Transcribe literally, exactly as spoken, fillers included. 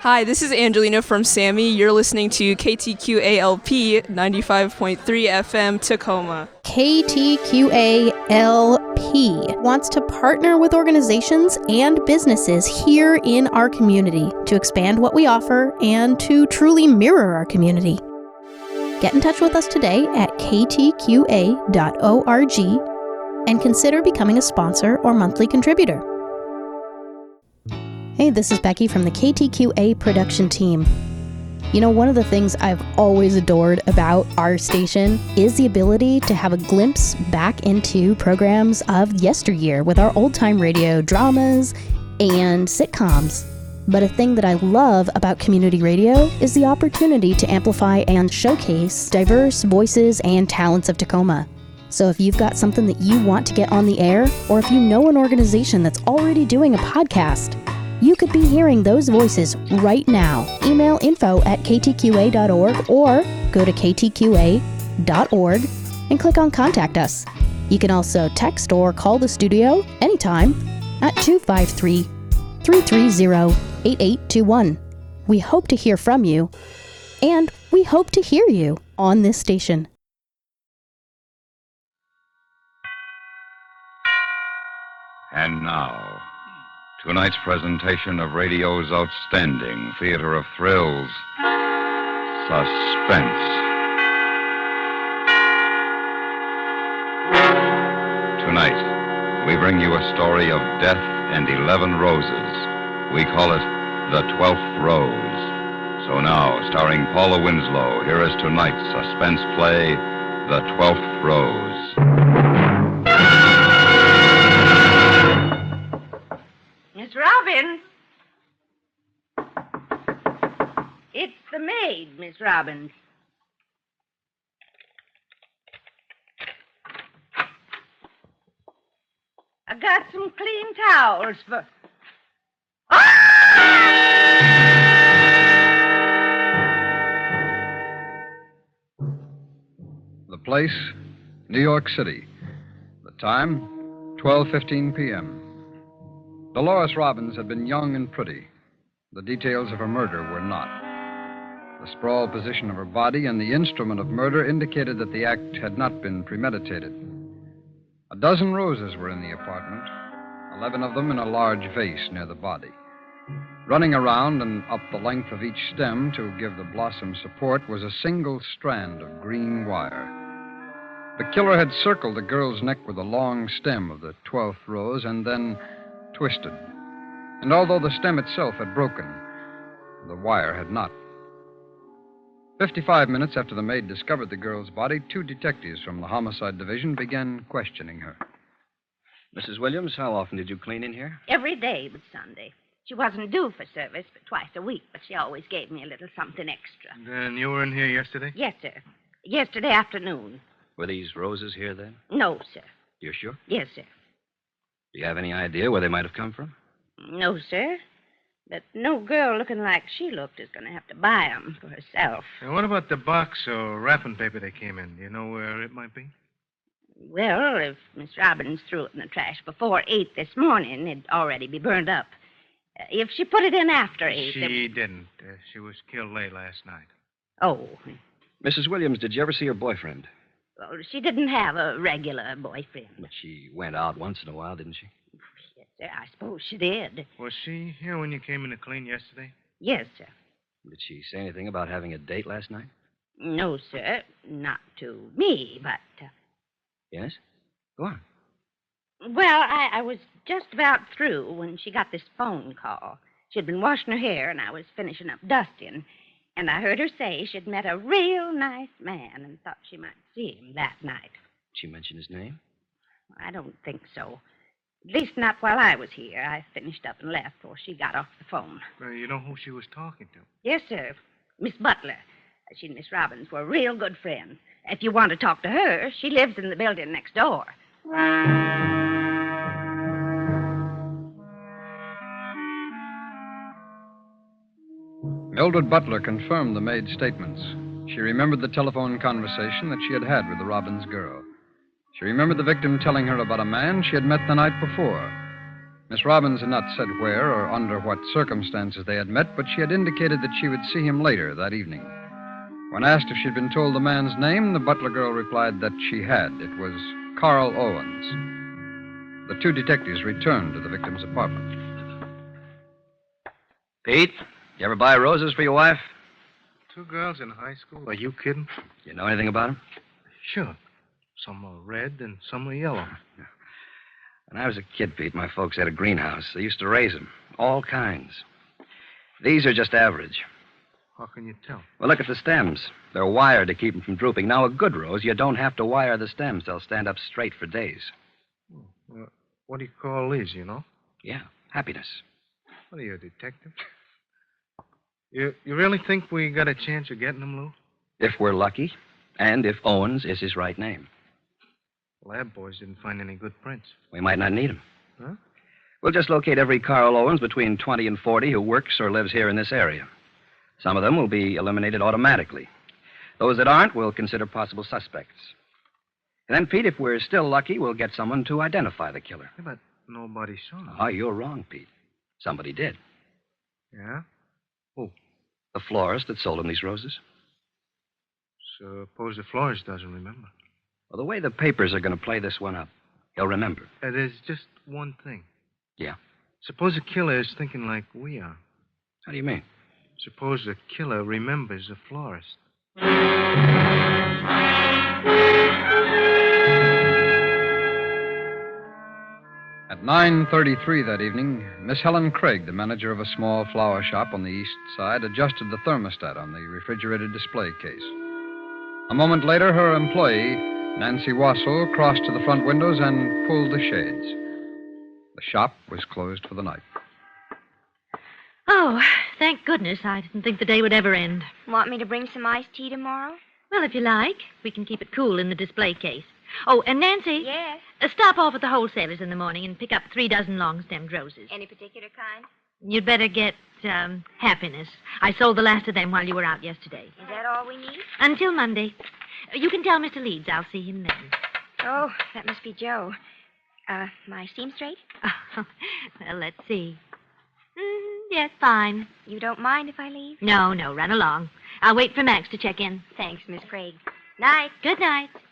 Hi, this is Angelina from Sammy. You're listening to K T Q A L P ninety-five point three F M Tacoma. K T Q A L P wants to partner with organizations and businesses here in our community to expand what we offer and to truly mirror our community. Get in touch with us today at k t q a dot org and consider becoming a sponsor or monthly contributor. Hey, this is Becky from the K T Q A production team. You know, one of the things I've always adored about our station is the ability to have a glimpse back into programs of yesteryear with our old-time radio dramas and sitcoms. But a thing that I love about community radio is the opportunity to amplify and showcase diverse voices and talents of Tacoma. So if you've got something that you want to get on the air, or if you know an organization that's already doing a podcast, you could be hearing those voices right now. Email info at k t q a dot org or go to k t q a dot org and click on Contact Us. You can also text or call the studio anytime at two five three, three three zero, eight eight two one. We hope to hear from you, and we hope to hear you on this station. And now, tonight's presentation of radio's outstanding theater of thrills, Suspense. Tonight, we bring you a story of death and eleven roses. We call it The Twelfth Rose. So now, starring Paula Winslow, here is tonight's suspense play, The Twelfth Rose. Miss Robbins. It's the maid, Miss Robbins. I got some clean towels for... The place, New York City. The time, twelve fifteen p.m. Dolores Robbins had been young and pretty. The details of her murder were not. The sprawled position of her body and the instrument of murder indicated that the act had not been premeditated. A dozen roses were in the apartment, eleven of them in a large vase near the body. Running around and up the length of each stem to give the blossom support was a single strand of green wire. The killer had circled the girl's neck with a long stem of the twelfth rose and then twisted. And although the stem itself had broken, the wire had not. Fifty-five minutes after the maid discovered the girl's body, two detectives from the homicide division began questioning her. Missus Williams, how often did you clean in here? Every day but Sunday. She wasn't due for service but twice a week, but she always gave me a little something extra. Then you were in here yesterday? Yes, sir. Yesterday afternoon. Were these roses here then? No, sir. You're sure? Yes, sir. Do you have any idea where they might have come from? No, sir. But no girl looking like she looked is going to have to buy 'em for herself. And what about the box or wrapping paper they came in? Do you know where it might be? Well, if Miss Robbins threw it in the trash before eight this morning, it'd already be burned up. Uh, if she put it in after eight... She it... didn't. Uh, she was killed late last night. Oh. Missus Williams, did you ever see her boyfriend? Well, she didn't have a regular boyfriend. But she went out once in a while, didn't she? Yes, sir. I suppose she did. Was she here when you came in to clean yesterday? Yes, sir. Did she say anything about having a date last night? No, sir. Not to me, but... Uh... Yes? Go on. Well, I, I was just about through when she got this phone call. She'd been washing her hair, and I was finishing up dusting. And I heard her say she'd met a real nice man and thought she might see him that night. Did she mention his name? I don't think so. At least not while I was here. I finished up and left before she got off the phone. Well, you know who she was talking to? Yes, sir. Miss Butler. She and Miss Robbins were real good friends. If you want to talk to her, she lives in the building next door. Mildred Butler confirmed the maid's statements. She remembered the telephone conversation that she had had with the Robbins girl. She remembered the victim telling her about a man she had met the night before. Miss Robbins had not said where or under what circumstances they had met, but she had indicated that she would see him later that evening. When asked if she'd been told the man's name, the butler girl replied that she had. It was Carl Owens. The two detectives returned to the victim's apartment. Pete, you ever buy roses for your wife? Two girls in high school? Are you kidding? You know anything about them? Sure. Some are red and some are yellow. When I was a kid, Pete, my folks had a greenhouse. They used to raise them, all kinds. These are just average. How can you tell? Well, look at the stems. They're wired to keep them from drooping. Now, a good rose, you don't have to wire the stems. They'll stand up straight for days. Well, what do you call these, you know? Yeah, happiness. What are you, a detective? You, you really think we got a chance of getting them, Lou? If we're lucky, and if Owens is his right name. Lab boys didn't find any good prints. We might not need them. Huh? We'll just locate every Carl Owens between twenty and forty who works or lives here in this area. Some of them will be eliminated automatically. Those that aren't, we'll consider possible suspects. And then, Pete, if we're still lucky, we'll get someone to identify the killer. Yeah, but nobody saw them. Oh, you're wrong, Pete. Somebody did. Yeah? Who? The florist that sold him these roses. Suppose the florist doesn't remember. Well, the way the papers are going to play this one up, he'll remember. Uh, there's just one thing. Yeah? Suppose the killer is thinking like we are. How do you mean? Suppose the killer remembers the florist. At nine thirty-three that evening, Miss Helen Craig, the manager of a small flower shop on the east side, adjusted the thermostat on the refrigerated display case. A moment later, her employee, Nancy Wassel, crossed to the front windows and pulled the shades. The shop was closed for the night. Oh, thank goodness. I didn't think the day would ever end. Want me to bring some iced tea tomorrow? Well, if you like, we can keep it cool in the display case. Oh, and Nancy. Yes. Uh, stop off at the wholesalers in the morning and pick up three dozen long-stemmed roses. Any particular kind? You'd better get, um, happiness. I sold the last of them while you were out yesterday. Is that all we need? Until Monday. You can tell Mister Leeds I'll see him then. Oh, that must be Joe. Uh, my seam straight? Well, let's see. Mm, yes, fine. You don't mind if I leave? No, no, run along. I'll wait for Max to check in. Thanks, Miss Craig. Night. Good night.